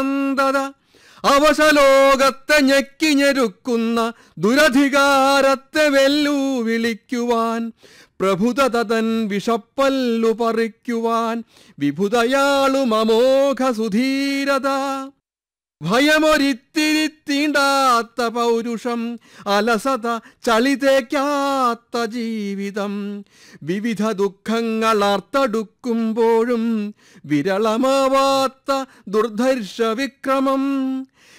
ദുരന്തത അവശലോകത്തെ ഞെക്കിഞ്ഞെരുക്കുന്ന ദുരധികാരത്തെ വെല്ലുവിളിക്കുവാൻ പ്രഭുതതൻ വിഷപ്പല്ലു പറിക്കുവാൻ വിഭുതയാളും അമോഘ സുധീരത ഭയമൊരിത്തിരി തീണ്ടാത്ത പൗരുഷം അലസത ചളിതേക്കാത്ത ജീവിതം വിവിധ ദുഃഖങ്ങൾ ആർത്തടുക്കുമ്പോഴും വിരളമാവാത്ത ദുർധർഷ വിക്രമം